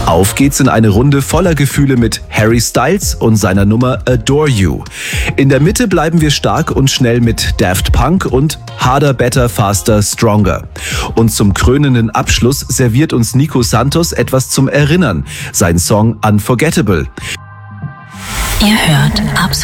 Auf geht's in eine Runde voller Gefühle mit Harry Styles und seiner Nummer Adore You. In der Mitte bleiben wir stark und schnell mit Daft Punk und Harder, Better, Faster, Stronger. Und zum krönenden Abschluss serviert uns Nico Santos etwas zum Erinnern, sein Song Unforgettable. Ihr hört